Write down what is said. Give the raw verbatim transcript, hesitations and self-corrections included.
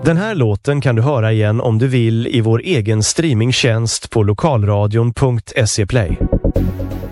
Den här låten kan du höra igen om du vill i vår egen streamingtjänst på lokalradion punkt se play.